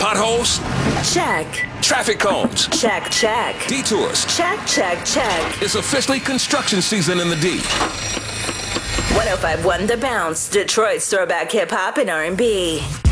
Potholes? Check. Traffic cones? Check, check. Detours? Check, check, check. It's officially construction season in the D. 105.1 The Bounce, Detroit's throwback hip-hop and R&B.